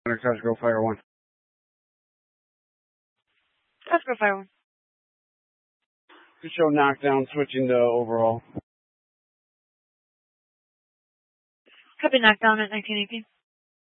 Cosgrove Fire 1. Cosgrove Fire 1. Could show knockdown, switching to overall. Copy knockdown at 1918.